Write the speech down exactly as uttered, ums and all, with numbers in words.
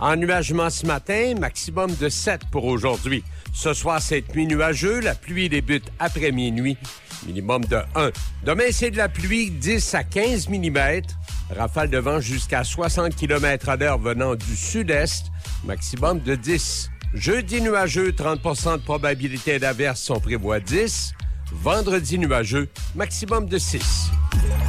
Ennuagement ce matin, maximum de sept pour aujourd'hui. Ce soir, cette nuit nuageux, la pluie débute après minuit, minimum de un. Demain, c'est de la pluie, dix à quinze millimètres. Rafale de vent jusqu'à soixante kilomètres à l'heure venant du sud-est, maximum de dix. Jeudi nuageux, trente pour cent de probabilité d'averse, on prévoit dix. Vendredi nuageux, maximum de six.